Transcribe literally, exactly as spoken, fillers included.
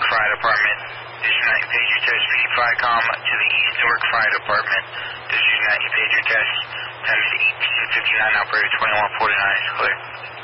Fire Department. District nine, you page your test. Repeat FICOM to the East Newark Fire Department. District nine, you page your test. Time is eighteen fifty-nine, operator twenty-one forty-nine is clear.